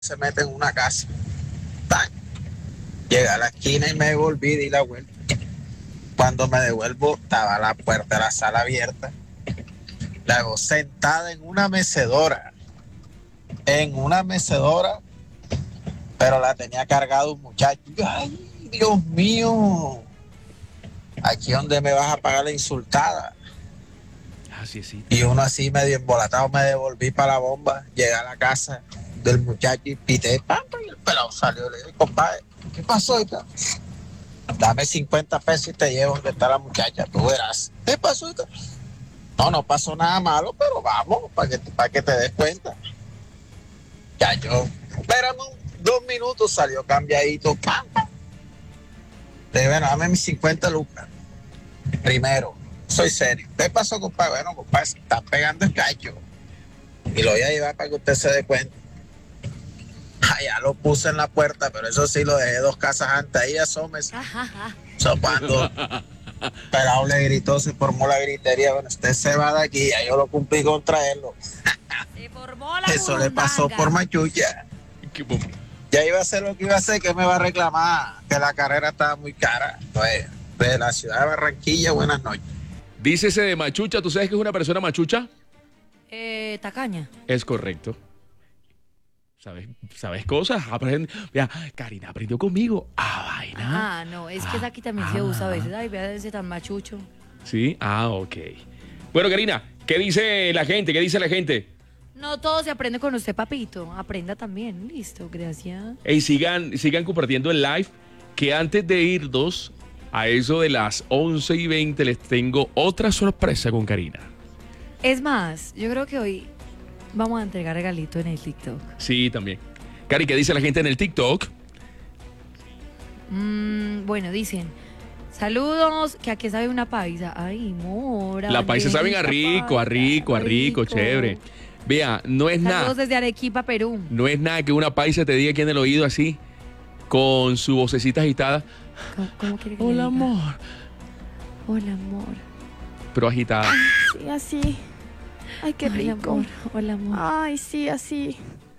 se mete en una casa. ¡Tan! Llegué a la esquina y me devolví, di la vuelta. Cuando me devuelvo, estaba la puerta de la sala abierta. La hago sentada en una mecedora, pero la tenía cargado un muchacho. ¡Ay, Dios mío! Aquí donde me vas a pagar la insultada. Así sí. Y uno así medio embolatado me devolví para la bomba. Llegué a la casa del muchacho y pité, ¡pam! Y el pelado salió. Le dije, compadre, ¿qué pasó? Dame 50 pesos y te llevo donde está la muchacha, tú verás. ¿Qué pasó? No, no pasó nada malo, pero vamos, para que te des cuenta. Ya yo, espérame 2 minutos, salió cambiadito. ¡Pam! Le dije, bueno, dame mis 50 lucas. Primero, soy serio. ¿Qué pasó, compadre? Bueno, compadre, se está pegando el cacho. Y lo voy a llevar para que usted se dé cuenta. Allá lo puse en la puerta, pero eso sí lo dejé 2 casas antes. Ahí asómese. Cuando Pelao le gritó, se formó la gritería. Bueno, usted se va de aquí, ya yo lo cumplí con traerlo. Se formó la Eso le pasó burundanga. por machucha. Ya iba a hacer lo que iba a hacer, que me va a reclamar que la carrera estaba muy cara. Pues, de la ciudad de Barranquilla, buenas noches. Dícese de machucha, ¿tú sabes que es una persona machucha? Tacaña. Es correcto. ¿Sabes cosas? Mira, Karina aprendió conmigo. Vaina. No, es que aquí también se usa a veces. Ay, vea ese tan machucho. Sí, ok. Bueno, Karina, ¿qué dice la gente? ¿Qué dice la gente? No todo se aprende con usted, papito. Aprenda también. Listo, gracias. Ey, sigan compartiendo el live, que antes de irnos, a eso de las 11:20, les tengo otra sorpresa con Karina. Es más, yo creo que hoy vamos a entregar regalito en el TikTok. Sí, también. Cari, ¿qué dice la gente en el TikTok? Bueno, dicen, saludos, que aquí sabe una paisa. Ay, mora. La paisa saben a rico, chévere. Vea, no es nada. Saludos desde Arequipa, Perú. No es nada que una paisa te diga aquí en el oído así, con su vocecita agitada. ¿Cómo quiere que Hola, le diga? amor. Hola, amor. Pero agitada. Sí, así. Ay, qué Hola, rico. amor. Hola, amor. Ay, sí, así.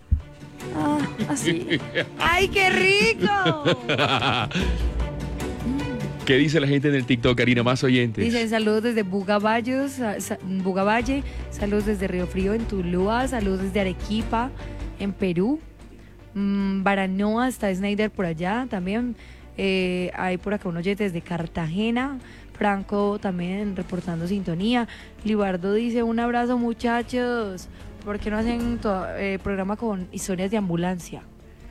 Así. ¡Ay, qué rico! ¿Qué dice la gente en el TikTok, Karina? Más oyentes. Dicen saludos desde Bugavalle, saludos desde Río Frío en Tuluá, saludos desde Arequipa en Perú, Baranoa, está Snyder por allá también, hay por acá un oyente desde Cartagena, Franco también reportando sintonía, Libardo dice un abrazo muchachos, ¿por qué no hacen programa con historias de ambulancia?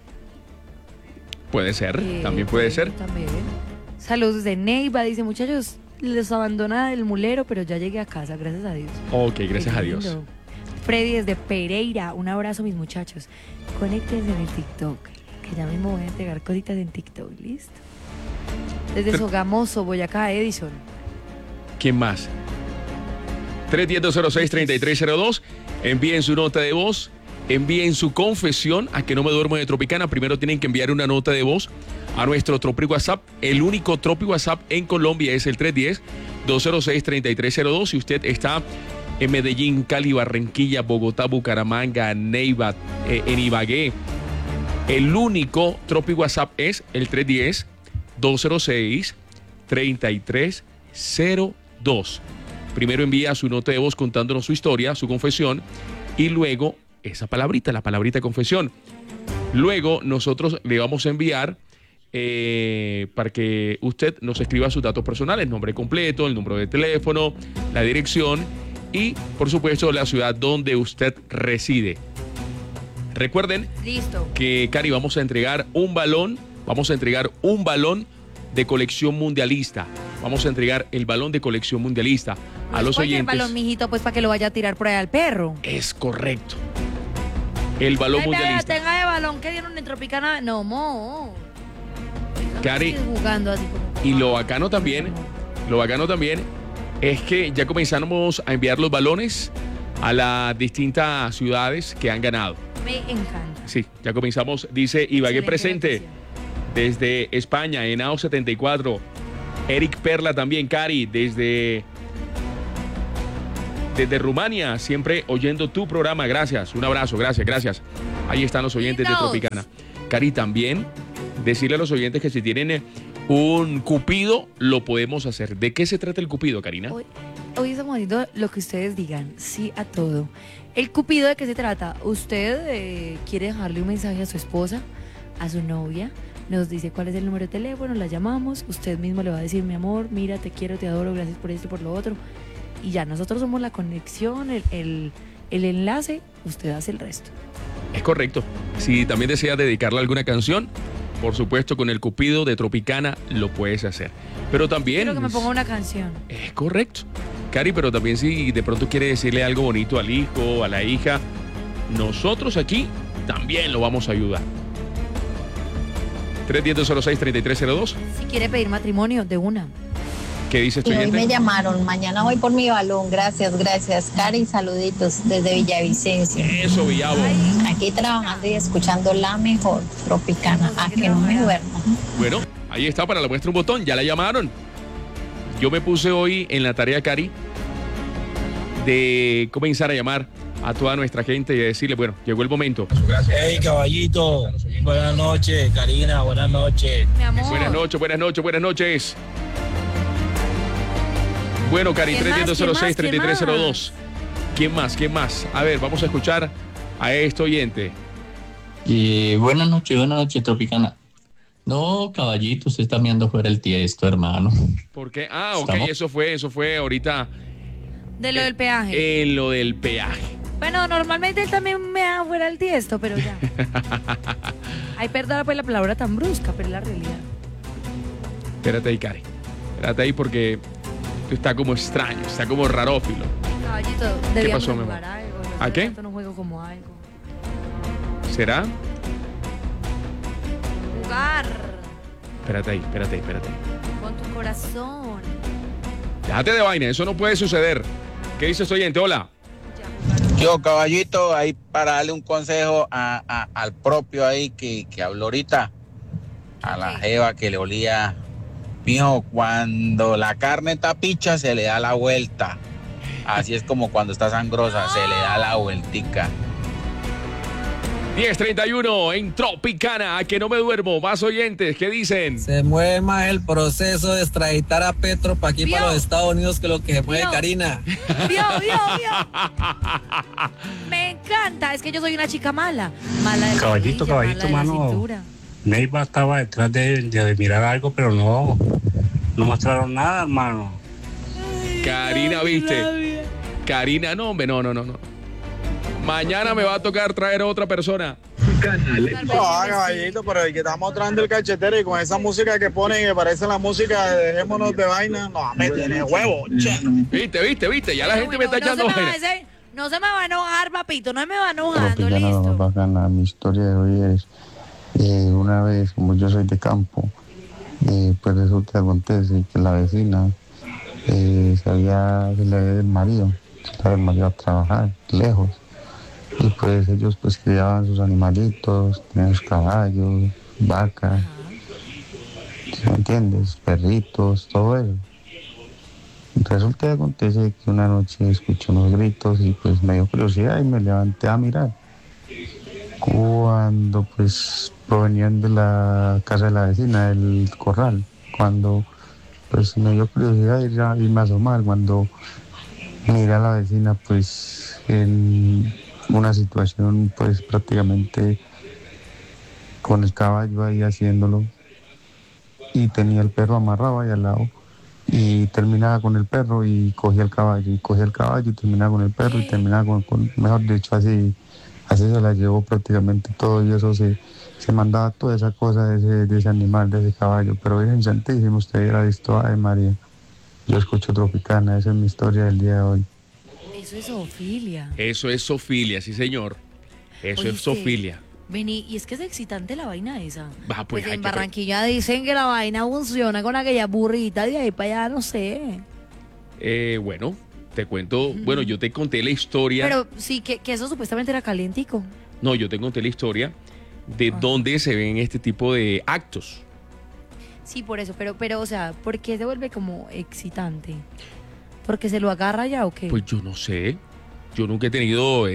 Puede ser, también puede ser. También. Saludos de Neiva, dice muchachos, les abandona el mulero, pero ya llegué a casa, gracias a Dios. Ok, gracias a Dios. Lindo. Freddy desde Pereira, un abrazo mis muchachos. Conéctense en el TikTok, que ya mismo voy a entregar cositas en TikTok, ¿listo? Desde Sogamoso, Boyacá, Edison. ¿Quién más? 310-206-3302. Envíen su nota de voz, envíen su confesión a que no me duermo de Tropicana. Primero tienen que enviar una nota de voz a nuestro Tropi WhatsApp. El único Tropi WhatsApp en Colombia es el 310-206-3302. Si usted está en Medellín, Cali, Barranquilla, Bogotá, Bucaramanga, Neiva, en Ibagué, el único Tropi WhatsApp es el 310-206-3302. Primero envía su nota de voz contándonos su historia, su confesión, y luego esa palabrita, la palabrita confesión. Luego nosotros le vamos a enviar para que usted nos escriba sus datos personales, nombre completo, el número de teléfono, la dirección y, por supuesto, la ciudad donde usted reside. Recuerden que, Cari, vamos a entregar un balón de colección mundialista. Vamos a entregar el balón de colección mundialista a los oyentes. El balón, mijito, pues para que lo vaya a tirar por ahí al perro. Es correcto. El balón mundialista. Tenga de balón que dieron en Tropicana. No, mo. Cari, jugando así y lo bacano también es que ya comenzamos a enviar los balones a las distintas ciudades que han ganado. Me encanta. Sí, ya comenzamos, dice Ibagué presente desde España, Henao 74. Eric Perla también, Cari, desde Rumania, siempre oyendo tu programa. Gracias, un abrazo, gracias. Ahí están los oyentes de Lindos. Tropicana. Cari, también decirle a los oyentes que si tienen un cupido, lo podemos hacer. ¿De qué se trata el cupido, Karina? Hoy estamos haciendo lo que ustedes digan, sí a todo. ¿El cupido de qué se trata? Usted quiere dejarle un mensaje a su esposa, a su novia, nos dice cuál es el número de teléfono, la llamamos, usted mismo le va a decir, mi amor, mira, te quiero, te adoro, gracias por esto y por lo otro. Y ya, nosotros somos la conexión, el enlace, usted hace el resto. Es correcto. Si también deseas dedicarle alguna canción, por supuesto, con el cupido de Tropicana lo puedes hacer. Pero también... Quiero que me ponga una canción. Es correcto. Cari, pero también si de pronto quiere decirle algo bonito al hijo, a la hija, nosotros aquí también lo vamos a ayudar. 310-06-3302. Si quiere pedir matrimonio, de una. ¿Qué dice tu Y hoy oyente? me llamaron, mañana voy por mi balón, gracias. Cari, saluditos desde Villavicencio. Eso, Villavo. Aquí trabajando y escuchando la mejor Tropicana, a que no me duermo. Bueno, ahí está, para la muestra un botón, ya la llamaron. Yo me puse hoy en la tarea, Cari, de comenzar a llamar a toda nuestra gente y a decirle, bueno, llegó el momento. Hey, caballito, buenas noches, Karina, buenas noches. Mi amor. Buenas noches, buenas noches, buenas noches. Bueno, Cari, ¿Quién más? 310-06-3302. ¿Quién más? ¿Quién más? A ver, vamos a escuchar a este oyente. Y buenas noches, Tropicana. No, caballito, usted está mirando fuera el tiesto, hermano. ¿Por qué? Ah, ok, ¿Estamos? eso fue ahorita De lo del peaje. en lo del peaje. Bueno, normalmente él también me da fuera el tiesto, pero ya. Ay, perdona pues la palabra tan brusca, pero es la realidad. Espérate ahí, Cari. Espérate ahí porque está como extraño, está como rarófilo. Caballito, debíamos pasó, mi jugar amor? algo. ¿A Yo qué? tanto no juego como algo. ¿Será? Jugar Espérate ahí, espérate. con tu corazón. Déjate de vaina, eso no puede suceder. ¿Qué dice este oyente? Hola. Yo, caballito, ahí para darle un consejo al propio ahí que habló ahorita, a la Ok. jeva que le olía. Mijo, cuando la carne está picha se le da la vuelta. Así es como cuando está sangrosa, se le da la vueltica. 10:31 en Tropicana, a que no me duermo. Más oyentes, ¿qué dicen? Se mueve más el proceso de extraditar a Petro para aquí, ¿Vio? para los Estados Unidos, que lo que se mueve ¿Vio? Karina. Vio. Me encanta, es que yo soy una chica mala. Mala de la Caballito, rodilla, caballito, mala de la mano. cintura. Neiva estaba detrás de mirar algo, pero no mostraron nada, hermano. Karina, ¿viste? Karina, no, hombre, no. Mañana me va a tocar traer a otra persona. Caballito, pero el que está mostrando el cachetero y con esa música que ponen que parece la música de Dejémonos de Vaina, no, me tiene huevo, che. ¿Viste? Ya la gente me está echando vaina. No se me va a enojar, papito, no me va enojando, Tropicana, lo más listo. bacana. Mi historia de hoy es, una vez, como yo soy de campo, pues resulta que acontece que la vecina se le había el marido a trabajar lejos. Y pues ellos pues criaban sus animalitos, tenían sus caballos, vacas, ¿sí me entiendes? Perritos, todo eso. Resulta que acontece que una noche escuché unos gritos y pues me dio curiosidad y me levanté a mirar. Cuando pues provenían de la casa de la vecina, del corral, cuando pues me dio curiosidad irme a asomar, cuando miré a la vecina pues en una situación pues prácticamente con el caballo ahí haciéndolo y tenía el perro amarrado ahí al lado y terminaba con el perro y cogía el caballo y terminaba con el perro y terminaba con mejor dicho así se la llevó prácticamente todo y eso se mandaba toda esa cosa de ese animal, de ese caballo, pero Virgen Santísima, usted hubiera visto, ay María, yo escucho Tropicana, esa es mi historia del día de hoy. Eso es zoofilia. Eso es zoofilia, sí, señor. Eso es ¿Oíste? zoofilia. Vení, y es que es excitante la vaina esa. Va, pues, hay en que Barranquilla dicen que la vaina funciona con aquella burrita de ahí para allá, no sé. Bueno, te cuento, bueno, yo te conté la historia. Pero sí, que eso supuestamente era calientico. No, yo te conté la historia de dónde se ven este tipo de actos. Sí, por eso, pero, o sea, ¿por qué se vuelve como excitante? ¿Porque se lo agarra ya o qué? Pues yo no sé. Yo nunca he tenido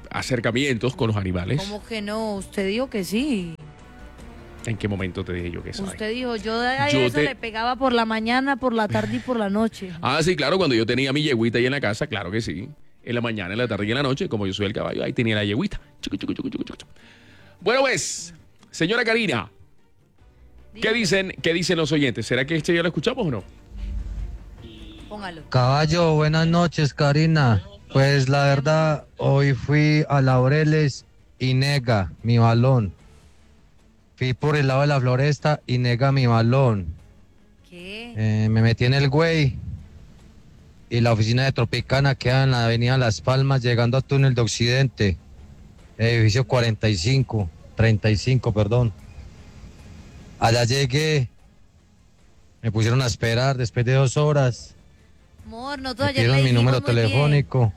acercamientos con los animales. ¿Cómo que no? Usted dijo que sí. ¿En qué momento te dije yo que sabe? Usted dijo, yo a eso le pegaba por la mañana, por la tarde y por la noche. Ah, sí, claro, cuando yo tenía mi yeguita ahí en la casa, claro que sí. En la mañana, en la tarde y en la noche, como yo soy el caballo, ahí tenía la yeguita. Chucu, chucu, chucu, chucu, chucu. Bueno, pues, señora Karina, ¿qué dicen los oyentes? ¿Será que ya lo escuchamos o no? Póngalo. Caballo, buenas noches, Karina. Pues la verdad, hoy fui a Laureles y nega mi balón. Fui por el lado de la floresta y nega mi balón. ¿Qué? Me metí en el güey y la oficina de Tropicana queda en la avenida Las Palmas, llegando a Túnel de Occidente, edificio 35, perdón. Allá llegué, me pusieron a esperar después de 2 horas. Amor, no Me dieron mi número telefónico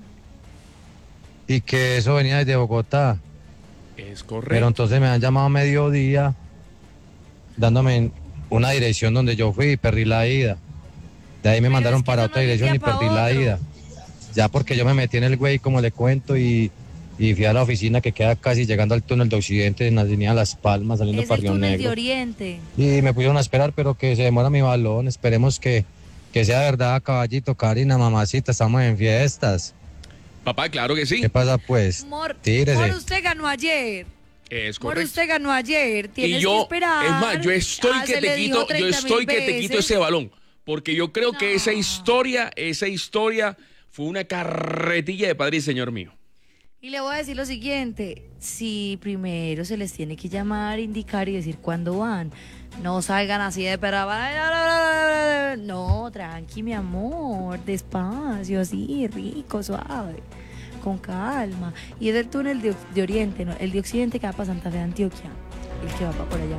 y que eso venía desde Bogotá. Es correcto. Pero entonces me han llamado a mediodía dándome una dirección donde yo fui y perdí la ida. De ahí me mandaron para otra dirección y perdí la ida. Ya porque yo me metí en el güey, como le cuento, y fui a la oficina que queda casi llegando al túnel de Occidente en la avenida Las Palmas, saliendo para Río túnel Negro. de Oriente. Y me pusieron a esperar, pero que se demora mi balón. Esperemos que sea verdad, caballito, Karina, mamacita, estamos en fiestas. Papá, claro que sí. ¿Qué pasa pues? Amor, Tírese. usted ganó ayer. Es Amor, correcto. usted ganó ayer. Tienes Y yo, que esperar. es más, yo estoy Ah, que se le te dijo quito, 30.000 ese balón. Porque yo creo que esa historia fue una carretilla de padre y señor mío. Y le voy a decir lo siguiente, si primero se les tiene que llamar, indicar y decir cuándo van, no salgan así de perra. No, tranqui, mi amor, despacio, así, rico, suave, con calma. Y es el túnel de Oriente, ¿no? El de Occidente que va para Santa Fe de Antioquia, el que va para por allá.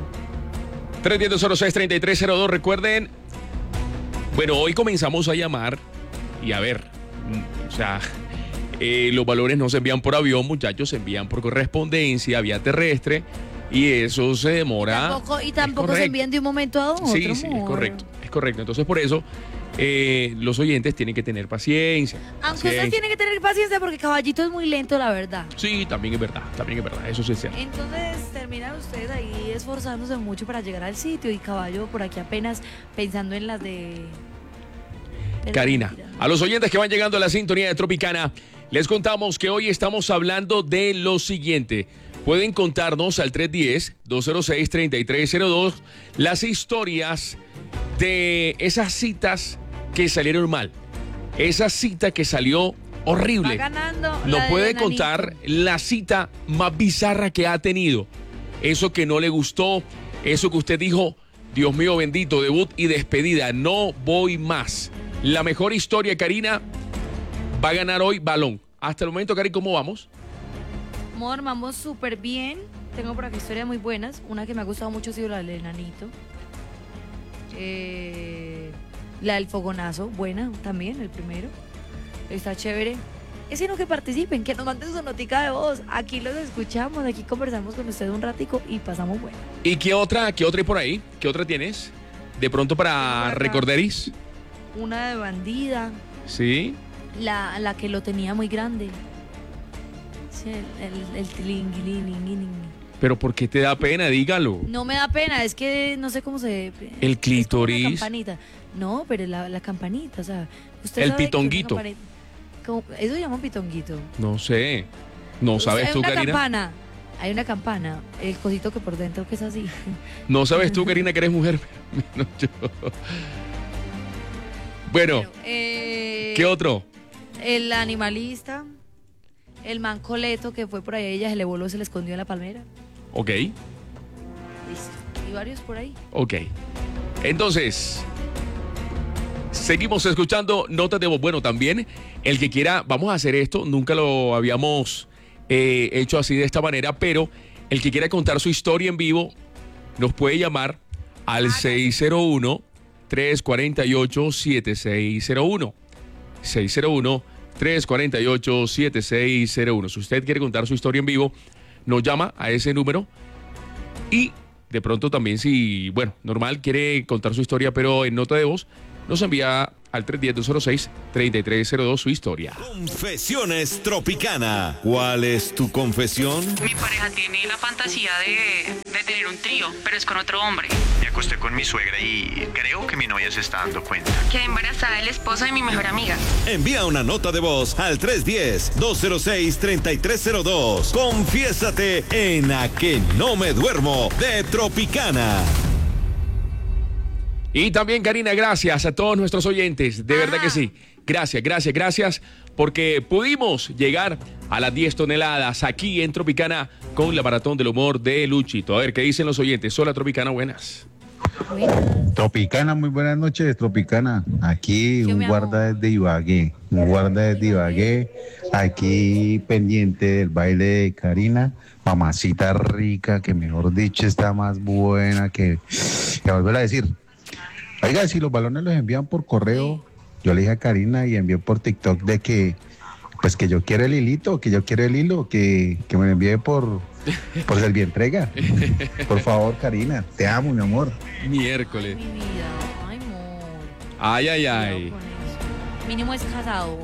310-06-3302, recuerden, bueno, hoy comenzamos a llamar y a ver, o sea, los valores no se envían por avión, muchachos, se envían por correspondencia, vía terrestre, y eso se demora. Tampoco se envían de un momento a otro. Sí, sí, es correcto. Entonces, por eso, los oyentes tienen que tener paciencia. Aunque ustedes tienen que tener paciencia porque Caballito es muy lento, la verdad. Sí, también es verdad, eso sí es cierto. Entonces terminan ustedes ahí esforzándose mucho para llegar al sitio y Caballo por aquí apenas pensando en las de Karina, a los oyentes que van llegando a la sintonía de Tropicana, les contamos que hoy estamos hablando de lo siguiente. Pueden contarnos al 310-206-3302 las historias de esas citas que salieron mal. Esa cita que salió horrible. Va ganando. Nos puede contar la cita más bizarra que ha tenido. Eso que no le gustó, eso que usted dijo, Dios mío bendito, debut y despedida, no voy más. La mejor historia, Karina, va a ganar hoy balón. Hasta el momento, Cari, ¿cómo vamos? Amor, vamos súper bien. Tengo por aquí historias muy buenas. Una que me ha gustado mucho ha sido la del enanito. La del fogonazo, buena también, el primero. Está chévere. Es sino que participen, que nos manden su notica de voz. Aquí los escuchamos, aquí conversamos con ustedes un ratico y pasamos bueno. ¿Y qué otra hay por ahí? ¿Qué otra tienes? De pronto para recorderis. Una de bandida. Sí. La que lo tenía muy grande. Sí, el tilinguilín. Pero ¿por qué te da pena? Dígalo. No me da pena, es que no sé cómo se... El clítoris. La campanita. No, pero la campanita, o sea... Usted el sabe pitonguito. Eso se llama pitonguito. No sé. ¿No sabes tú, Karina? Hay una campana, el cosito que por dentro que es así. ¿No sabes tú, Karina, que eres mujer? No, yo... Bueno, ¿qué otro? El animalista, el mancoleto que fue por ahí, ella se le voló, se le escondió en la palmera. Ok. Listo. Y varios por ahí. Ok. Entonces, seguimos escuchando notas de voz. Bueno, también el que quiera, vamos a hacer esto, nunca lo habíamos hecho así de esta manera, pero el que quiera contar su historia en vivo nos puede llamar al 601-348-7601. 601-348-7601. Si usted quiere contar su historia en vivo, nos llama a ese número. Y de pronto también, si, bueno, normal, quiere contar su historia, pero en nota de voz, nos envía al 310-206-3302 su historia. Confesiones Tropicana. ¿Cuál es tu confesión? Mi pareja tiene la fantasía de tener un trío, pero es con otro hombre. Me acosté con mi suegra y creo que mi novia se está dando cuenta. Quedé embarazada del esposo de mi mejor amiga. Envía una nota de voz al 310-206-3302. Confiésate en A Que No Me Duermo de Tropicana. Y también, Karina, gracias a todos nuestros oyentes, de verdad que sí. Gracias, porque pudimos llegar a las 10 toneladas aquí en Tropicana con la Maratón del Humor de Luchito. A ver, ¿qué dicen los oyentes? Hola, Tropicana, buenas. Tropicana, muy buenas noches, Tropicana. Aquí un guarda desde Ibagué, aquí pendiente del baile de Karina, mamacita rica, que mejor dicho está más buena que volver a decir. Oiga, si los balones los envían por correo, yo le dije a Karina y envió por TikTok de que, pues que yo quiero el hilito, que yo quiero el hilo, que me lo envíe por Servientrega. Por favor, Karina, te amo, mi amor. Miércoles. Mi vida, ay, amor. Ay. Mínimo es casado.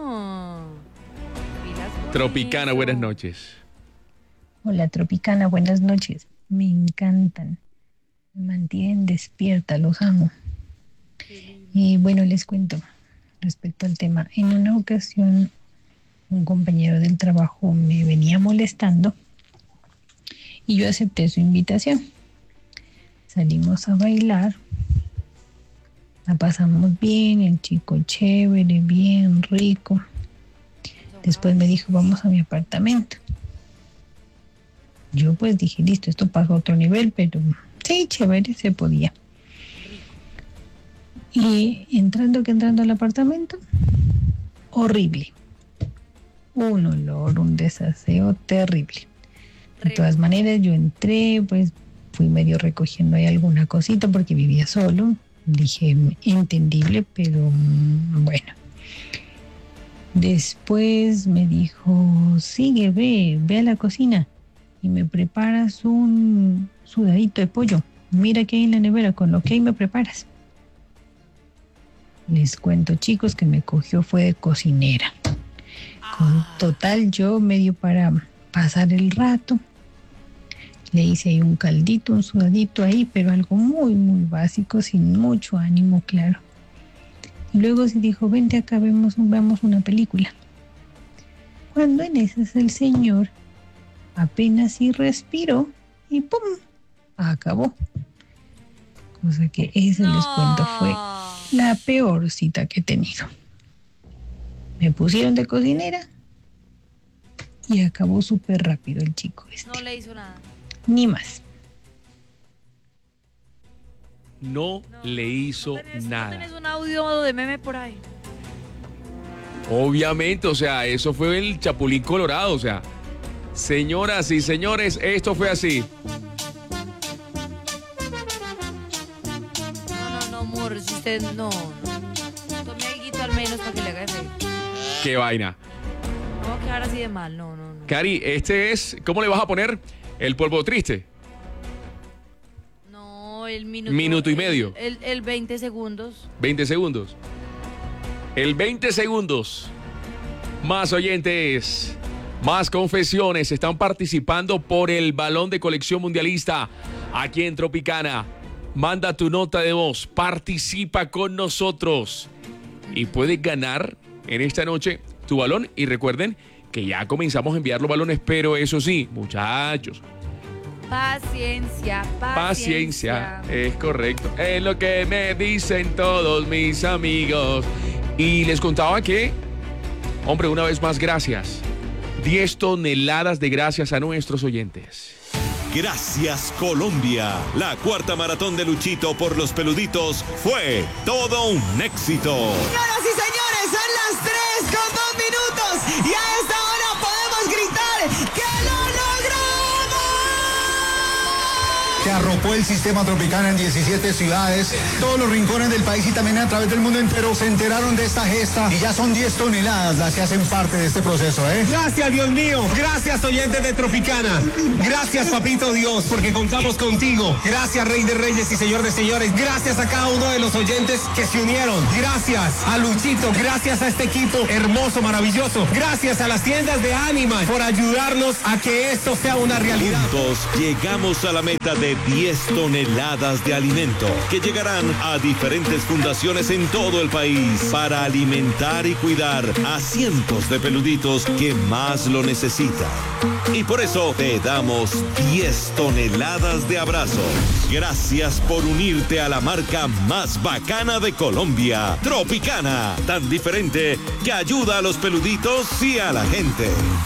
Tropicana, buenas noches. Hola, Tropicana, buenas noches. Me encantan. Me mantienen despierta, los amo. Bueno, les cuento respecto al tema. En una ocasión, un compañero del trabajo me venía molestando y yo acepté su invitación. Salimos a bailar, la pasamos bien, el chico chévere, bien rico. Después me dijo, vamos a mi apartamento. Yo pues dije, listo, esto pasó a otro nivel, pero sí, chévere, se podía. Y entrando al apartamento, horrible. Un olor, un desaseo terrible. De todas maneras, yo entré, pues fui medio recogiendo ahí alguna cosita porque vivía solo. Dije, entendible, pero bueno. Después me dijo, sigue, ve a la cocina y me preparas un sudadito de pollo. Mira que hay en la nevera, con lo que hay me preparas. Les cuento, chicos, que me cogió fue de cocinera. Con total, yo medio para pasar el rato. Le hice ahí un caldito, un sudadito ahí, pero algo muy, muy básico, sin mucho ánimo, claro. Y luego se dijo, vente acá, veamos una película. Cuando en esas el señor apenas sí respiró y ¡pum! Acabó. Cosa que ese les cuento fue la peor cita que he tenido. Me pusieron de cocinera y acabó súper rápido el chico este. No le hizo nada. Ni más. No le hizo nada. ¿Tienes un audio de meme por ahí? Obviamente, o sea, eso fue el Chapulín Colorado, o sea. Señoras y señores, esto fue así. No, amor, si usted no. Tome algo al menos para que le haga efecto. Qué vaina. No va a quedar así de mal, no. Cari, este es, ¿cómo le vas a poner? El polvo triste. No, el minuto. Minuto y medio. El 20 segundos. 20 segundos. El 20 segundos. Más oyentes. Más confesiones están participando por el balón de colección mundialista aquí en Tropicana. Manda tu nota de voz, participa con nosotros y puedes ganar en esta noche tu balón. Y recuerden que ya comenzamos a enviar los balones, pero eso sí, muchachos. Paciencia. Paciencia, es correcto. Es lo que me dicen todos mis amigos. Y les contaba que, hombre, una vez más, gracias. 10 toneladas de gracias a nuestros oyentes. Gracias, Colombia. La cuarta maratón de Luchito por los peluditos fue todo un éxito. Señoras y señores, son las 3:02 minutos y a esta hora podemos gritar ¡que lo logramos! que arropó el sistema Tropicana en 17 ciudades, todos los rincones del país y también a través del mundo entero se enteraron de esta gesta y ya son 10 toneladas las que hacen parte de este proceso, ¿eh? Gracias, Dios mío. Gracias, oyentes de Tropicana. Gracias, papito Dios, porque contamos contigo. Gracias, Rey de Reyes y Señor de Señores. Gracias a cada uno de los oyentes que se unieron. Gracias a Luchito. Gracias a este equipo hermoso, maravilloso. Gracias a las tiendas de Animal por ayudarnos a que esto sea una realidad. Juntos llegamos a la meta de 10 toneladas de alimento que llegarán a diferentes fundaciones en todo el país para alimentar y cuidar a cientos de peluditos que más lo necesitan. Y por eso te damos 10 toneladas de abrazos. Gracias por unirte a la marca más bacana de Colombia, Tropicana, tan diferente que ayuda a los peluditos y a la gente.